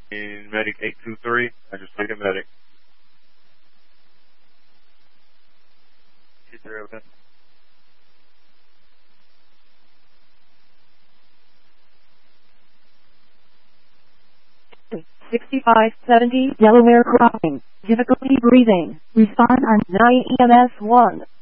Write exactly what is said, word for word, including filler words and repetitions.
In medic eight two three, I just take a medic. two three, okay. sixty-five seventy Delaware Crossing. Difficulty breathing. Respond on nine E M S one.